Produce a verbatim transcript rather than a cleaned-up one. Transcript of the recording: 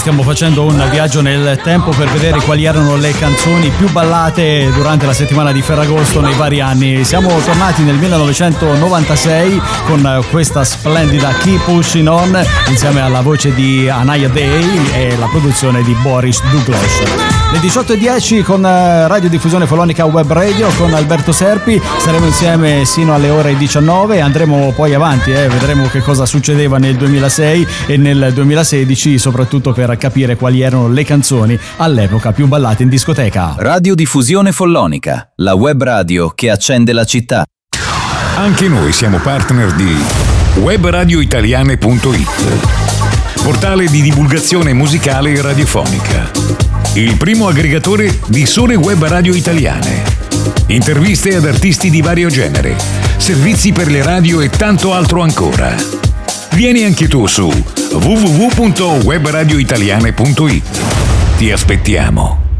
stiamo facendo un viaggio nel tempo per vedere quali erano le canzoni più ballate durante la settimana di Ferragosto nei vari anni. Siamo tornati nel millenovecentonovantasei con questa splendida Keep Pushing On insieme alla voce di Anaya Day e la produzione di Boris Douglas. Le diciotto e dieci con Radiodiffusione Follonica Web Radio con Alberto Serpi, saremo insieme sino alle ore diciannove e andremo poi avanti, eh. vedremo che cosa succedeva nel duemilasei e nel duemilasedici, soprattutto per capire quali erano le canzoni all'epoca più ballate in discoteca. Radiodiffusione Follonica, la web radio che accende la città. Anche noi siamo partner di web radio italiane punto it, portale di divulgazione musicale e radiofonica, il primo aggregatore di sole web radio italiane, interviste ad artisti di vario genere, servizi per le radio e tanto altro ancora. Vieni anche tu su w w w punto web radio italiane punto it. Ti aspettiamo.